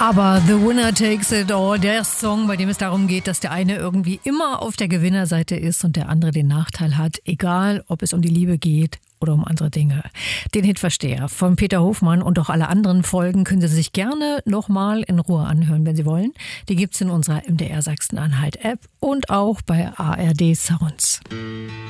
Aber The Winner Takes It All, der Song, bei dem es darum geht, dass der eine irgendwie immer auf der Gewinnerseite ist und der andere den Nachteil hat, egal ob es um die Liebe geht oder um andere Dinge. Den Hitversteher von Peter Hofmann und auch alle anderen Folgen können Sie sich gerne nochmal in Ruhe anhören, wenn Sie wollen. Die gibt's in unserer MDR Sachsen-Anhalt App und auch bei ARD Sounds.